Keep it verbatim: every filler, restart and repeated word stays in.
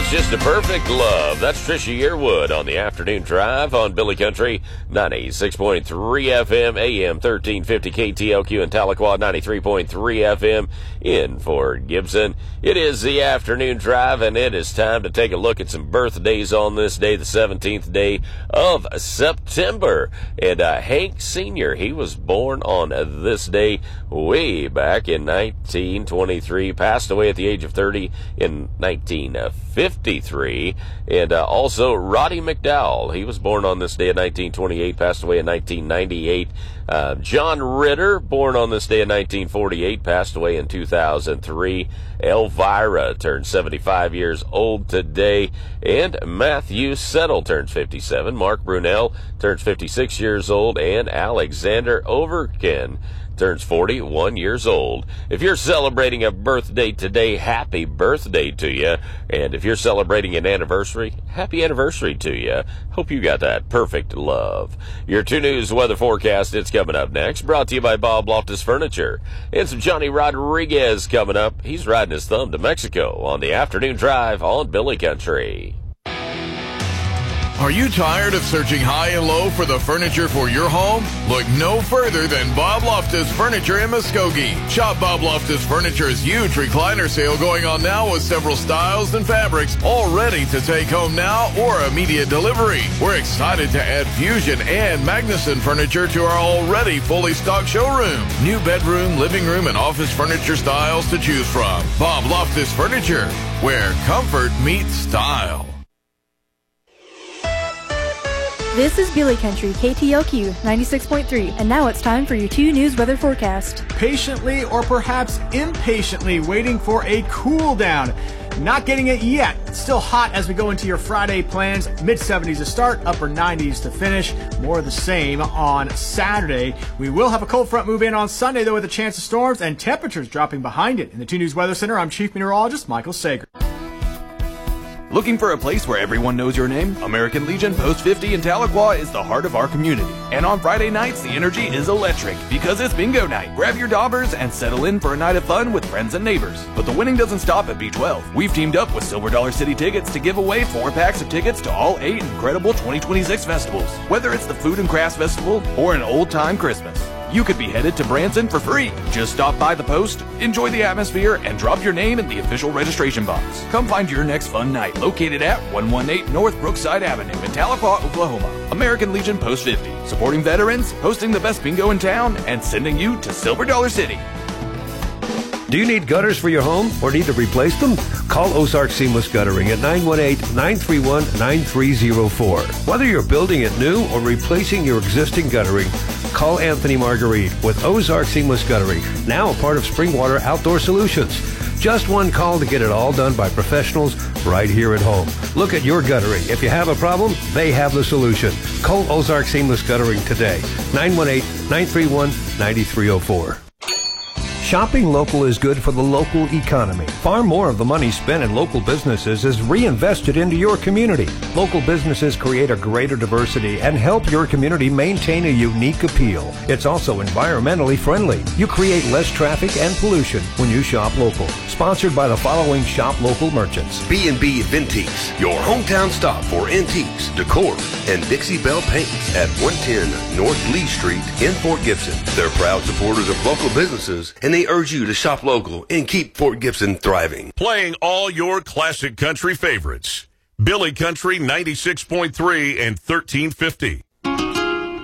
it's just a perfect love. That's Trisha Yearwood on the afternoon drive on Billy Country, ninety-six point three F M, A M thirteen fifty K T L Q in Tahlequah, ninety-three point three F M in Fort Gibson. It is the afternoon drive, and it is time to take a look at some birthdays on this day, the seventeenth day of September. And uh, Hank Senior, he was born on this day way back in nineteen twenty-three, passed away at the age of thirty in nineteen fifty-three. And uh, also Roddy McDowell, he was born on this day in nineteen twenty-eight, passed away in nineteen ninety-eight. Uh, John Ritter, born on this day in nineteen forty-eight, passed away in two thousand three. Elvira turned seventy-five years old today. And Matthew Settle turns fifty-seven. Mark Brunel turns fifty-six years old. And Alexander Overkin turns forty-one years old. If you're celebrating a birthday today, happy birthday to you. And if you're celebrating an anniversary, happy anniversary to you. Hope you got that perfect love. Your two News weather forecast, it's coming up next. Brought to you by Bob Loftus Furniture. And some Johnny Rodriguez coming up. He's riding his thumb to Mexico on the afternoon drive on Billy Country. Are you tired of searching high and low for the furniture for your home? Look no further than Bob Loftus Furniture in Muskogee. Shop Bob Loftus Furniture's huge recliner sale going on now with several styles and fabrics all ready to take home now or immediate delivery. We're excited to add Fusion and Magnuson furniture to our already fully stocked showroom. New bedroom, living room, and office furniture styles to choose from. Bob Loftus Furniture, where comfort meets style. This is Billy Country, K T L Q ninety-six point three, and now it's time for your two News weather forecast. Patiently or perhaps impatiently waiting for a cool down. Not getting it yet. It's still hot as we go into your Friday plans. mid seventies to start, upper nineties to finish. More of the same on Saturday. We will have a cold front move in on Sunday, though, with a chance of storms and temperatures dropping behind it. In the two News Weather Center, I'm Chief Meteorologist Michael Sager. Looking for a place where everyone knows your name? American Legion Post fifty in Tahlequah is the heart of our community. And on Friday nights, the energy is electric because it's bingo night. Grab your daubers and settle in for a night of fun with friends and neighbors. But the winning doesn't stop at B twelve. We've teamed up with Silver Dollar City Tickets to give away four packs of tickets to all eight incredible twenty twenty-six festivals. Whether it's the Food and Crafts Festival or an old-time Christmas, you could be headed to Branson for free. Just stop by the post, enjoy the atmosphere, and drop your name in the official registration box. Come find your next fun night located at one eighteen North Brookside Avenue in Tahlequah, Oklahoma. American Legion Post fifty, supporting veterans, hosting the best bingo in town, and sending you to Silver Dollar City. Do you need gutters for your home or need to replace them? Call Ozark Seamless Guttering at nine one eight, nine three one, nine three zero four. Whether you're building it new or replacing your existing guttering, call Anthony Marguerite with Ozark Seamless Guttering, now a part of Springwater Outdoor Solutions. Just one call to get it all done by professionals right here at home. Look at your guttering. If you have a problem, they have the solution. Call Ozark Seamless Guttering today, nine one eight, nine three one, nine three zero four. Shopping local is good for the local economy. Far more of the money spent in local businesses is reinvested into your community. Local businesses create a greater diversity and help your community maintain a unique appeal. It's also environmentally friendly. You create less traffic and pollution when you shop local. Sponsored by the following shop local merchants. B and B Vintiques, your hometown stop for antiques, decor, and Dixie Belle paints at one ten North Lee Street in Fort Gibson. They're proud supporters of local businesses, and they urge you to shop local and keep Fort Gibson thriving. Playing all your classic country favorites. Billy Country ninety-six point three and thirteen fifty.